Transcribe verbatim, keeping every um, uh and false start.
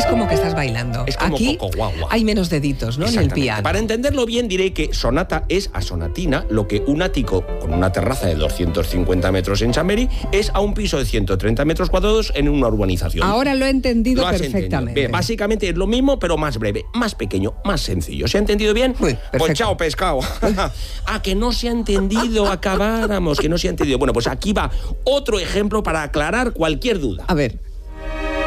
como que estás bailando. Es como Aquí Coco Guagua. hay menos deditos, ¿no? En el piano. Para entenderlo bien diré que sonata es a sonatina lo que un ático con una terraza de doscientos cincuenta metros en Chamberí es a un piso de ciento treinta metros cuadrados en una urbanización. Ahora lo he entendido lo has perfectamente. Entendido. Bien, básicamente es lo mismo, pero más breve, más pequeño, más sencillo. ¿Se ha entendido bien? Uy, pues chao, pescado. Ah, que no se ha entendido, acabáramos, que no se ha entendido. Bueno, pues aquí va otro ejemplo para aclarar cualquier duda. A ver.